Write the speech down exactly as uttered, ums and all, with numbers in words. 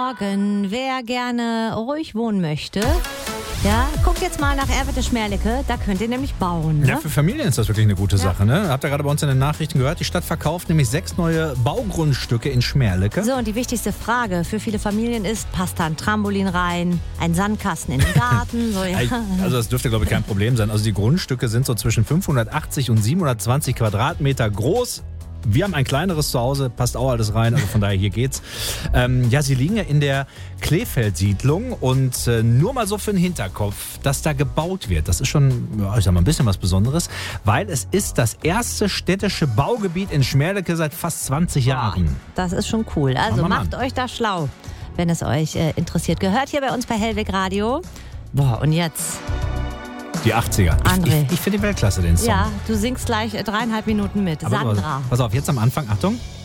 Morgen, wer gerne ruhig wohnen möchte, ja, guckt jetzt mal nach Erwitte-Schmerlecke, da könnt ihr nämlich bauen. Ne? Ja, für Familien ist das wirklich eine gute ja. Sache. Ne? Habt ihr gerade bei uns in den Nachrichten gehört, die Stadt verkauft nämlich sechs neue Baugrundstücke in Schmerlecke. So, und die wichtigste Frage für viele Familien ist, passt da ein Trampolin rein, ein Sandkasten in den Garten? So, ja. Also das dürfte, glaube ich, kein Problem sein. Also die Grundstücke sind so zwischen fünfhundertachtzig und siebenhundertzwanzig Quadratmeter groß. Wir haben ein kleineres zu Hause, passt auch alles rein, also von daher hier geht's. Ähm, ja, sie liegen ja in der Kleefeld-Siedlung und äh, nur mal so für den Hinterkopf, dass da gebaut wird. Das ist schon, ja, ich sag mal, ein bisschen was Besonderes, weil es ist das erste städtische Baugebiet in Schmerlecke seit fast zwanzig Jahren. Das ist schon cool. Also Mann, Mann, macht Mann. euch da schlau, wenn es euch äh, interessiert. Gehört hier bei uns bei Hellweg Radio. Boah, und jetzt... Die achtziger. André. Ich, ich, ich finde die Weltklasse, den Song. Ja, du singst gleich äh, dreieinhalb Minuten mit. Aber Sandra. Pass auf, jetzt am Anfang, Achtung.